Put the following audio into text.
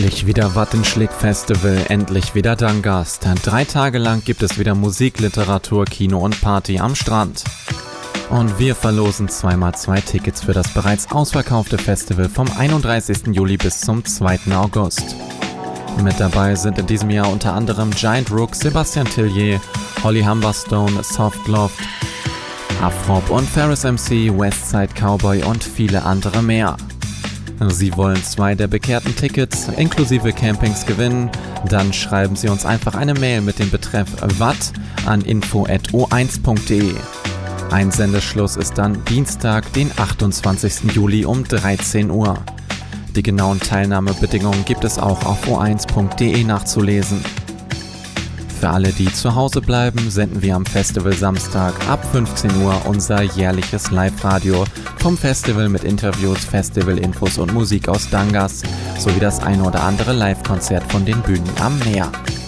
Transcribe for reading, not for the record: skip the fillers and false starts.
Endlich wieder Wattenschläg-Festival, endlich wieder Dangast. 3 Tage lang gibt es wieder Musik, Literatur, Kino und Party am Strand. Und wir verlosen 2x2 Tickets für das bereits ausverkaufte Festival vom 31. Juli bis zum 2. August. Mit dabei sind in diesem Jahr unter anderem Giant Rook, Sebastian Tillier, Holly Humberstone, Softloft, Afrop und Ferris MC, Westside Cowboy und viele andere mehr. Sie wollen 2 der bekehrten Tickets inklusive Campings gewinnen? Dann schreiben Sie uns einfach eine Mail mit dem Betreff Watt an info@o1.de. Einsendeschluss ist dann Dienstag, den 28. Juli um 13 Uhr. Die genauen Teilnahmebedingungen gibt es auch auf o1.de nachzulesen. Für alle, die zu Hause bleiben, senden wir am Festival Samstag ab 15 Uhr unser jährliches Live-Radio vom Festival mit Interviews, Festival-Infos und Musik aus Dangast sowie das ein oder andere Live-Konzert von den Bühnen am Meer.